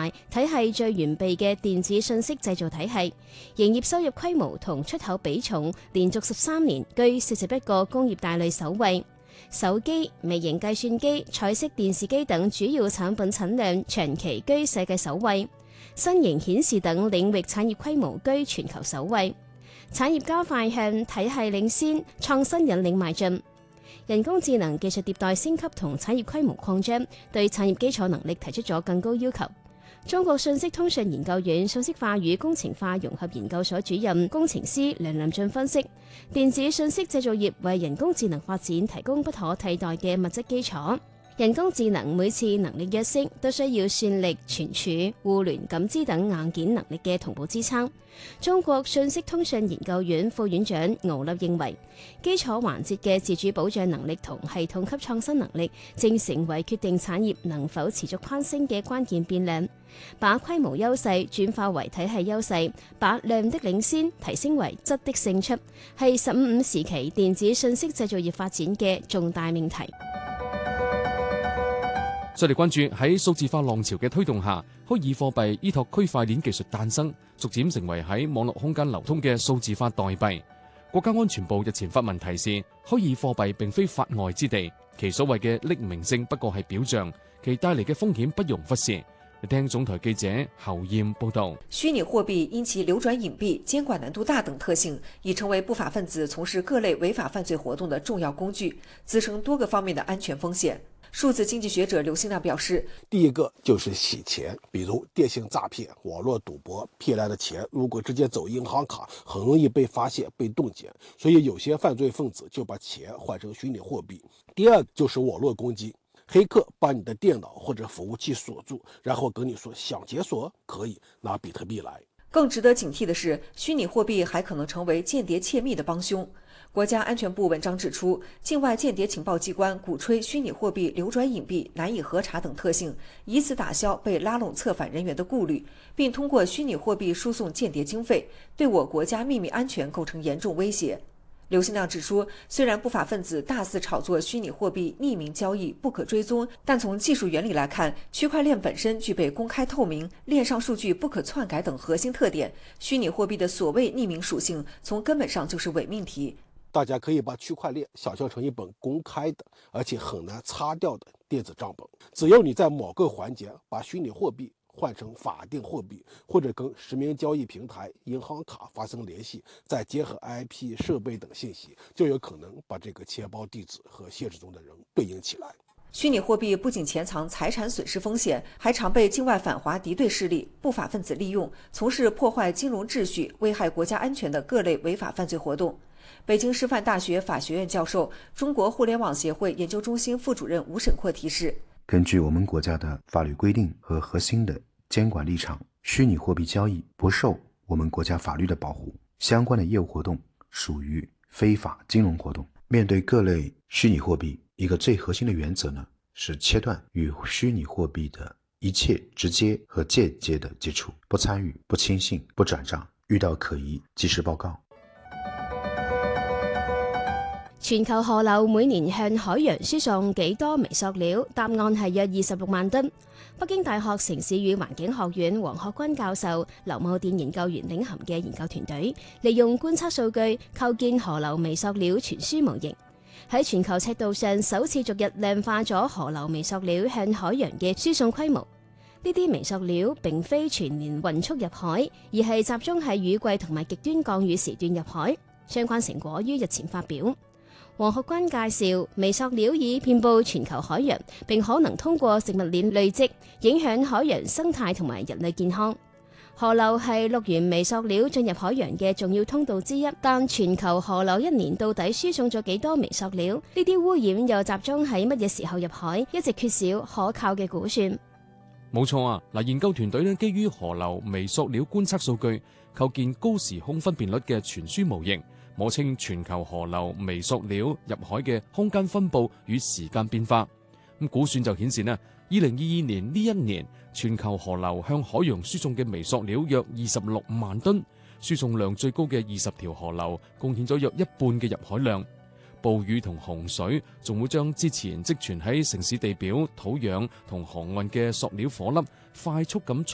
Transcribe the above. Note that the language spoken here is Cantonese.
大、體系最完備嘅電子信息製造體系，營業收入規模同出口比重連續13年居41個工業大類首位。手機、微型計算機、彩色電視機等主要產品產量長期居世界首位，新型顯示等領域產業規模居全球首位。產業加快向體系領先、創新引領邁進。人工智能技術迭代升級同產業規模擴張，對產業基礎能力提出咗更高要求。中國信息通訊研究院信息化與工程化融合研究所主任工程師梁林俊分析，電子信息製造業為人工智能發展提供不可替代嘅物質基礎。人工智能每次能力躍升，都需要算力、存儲、互聯、感知等硬件能力嘅同步支撐。中國信息通訊研究院副院長敖立認為，基礎環節嘅自主保障能力同系統級創新能力，正成為決定產業能否持續攀升嘅關鍵變量。把規模優勢轉化為體系優勢，把量的領先提升為質的勝出，係15時期電子信息製造業發展嘅重大命題。 再嚟關注喺數字化浪潮嘅推動下，虛擬貨幣依託區塊鏈技術誕生，逐漸成為喺網絡空間流通嘅數字化代幣。國家安全部日前發文提示，虛擬貨幣並非法外之地，其所謂嘅匿名性不過係表象，其帶嚟嘅風險不容忽視。聽總台記者侯艷報道。 虛擬貨幣因其流轉隱蔽、監管難度大等特性，已成為不法分子從事各類違法犯罪活動的重要工具，滋生多個方面的安全風險。數字經濟學者劉新亮表示， 第一個就是洗錢，比如電信詐騙、網絡賭博騙來的錢，如果直接走銀行卡，很容易被發現、被凍結，所以有些犯罪分子就把錢換成虛擬貨幣。第二就是網絡攻擊，黑客把你的電腦或者服務器鎖住，然後跟你說想解鎖可以拿比特幣來。 更值得警惕的是，虛擬貨幣還可能成為間諜竊密的幫兇。國家安全部文章指出，境外間諜情報機關鼓吹虛擬貨幣流轉隱蔽、難以核查等特性，以此打消被拉攏策反人員的顧慮，並通過虛擬貨幣輸送間諜經費，對我國家秘密安全構成嚴重威脅。劉新亮指出，雖然不法分子大肆炒作虛擬貨幣匿名交易不可追蹤，但從技術原理來看，區塊鏈本身具備公開透明、鏈上數據不可篡改等核心特點。虛擬貨幣的所謂匿名屬性，從根本上就是偽命題。 大家可以把區塊鏈想象成一本公開的，而且很難擦掉的電子賬本。只要你在某個環節把虛擬貨幣換成法定貨幣，或者跟實名交易平台、銀行卡發生聯繫，再結合 IP 設備等信息，就有可能把這個錢包地址和現實中的人對應起來。 虛擬貨幣不僅潛藏財產損失風險，還常被境外反華敵對勢力、不法分子利用，從事破壞金融秩序、危害國家安全的各類違法犯罪活動。北京師範大學法學院教授、中國互聯網協會研究中心副主任吳沈括提示， 根據我們國家的法律規定和核心的監管立場，虛擬貨幣交易不受我們國家法律的保護，相關的業務活動屬於非法金融活動。面對各類虛擬貨幣，一個最核心的原則呢，是切斷與虛擬貨幣的一切直接和間接的接觸，不參與、不輕信、不轉賬，遇到可疑及時報告。 全球河流每年向海洋輸送幾多微塑料？答案係約26萬噸。北京大學城市與環境學院黃學軍教授、劉茂電研究員領銜嘅研究團隊，利用觀測數據構建河流微塑料傳輸模型，喺全球尺度上首次逐日量化咗河流微塑料向海洋嘅輸送規模。呢啲微塑料並非全年勻速入海，而係集中喺雨季同埋極端降雨時段入海。相關成果於日前發表。黃學軍介紹，微塑料已遍佈全球海洋，並可能通過食物鏈累積，影響海洋生態同埋人類健康。河流係錄完微塑料進入海洋嘅重要通道之一，但全球河流一年到底輸送咗幾多微塑料？呢啲污染又集中喺乜嘢時候入海？一直缺少可靠嘅估算。 冇錯啊！研究團隊基於河流微塑料觀測數據，構建高時空分辨率嘅傳輸模型，摸清全球河流微塑料入海嘅空間分佈與時間變化。估算就顯示2022年呢一年全球河流向海洋輸送嘅微塑料約26萬噸，輸送量最高嘅20條河流貢獻咗約一半嘅入海量。暴雨同洪水仲會將之前積存喺城市地表、土壤同河岸嘅塑料顆粒快速咁